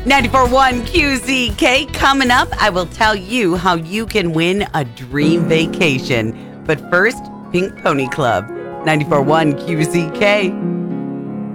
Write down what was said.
94.1 QZK. Coming up, I will tell you how you can win a dream vacation. But first, Pink Pony Club. 94.1 QZK.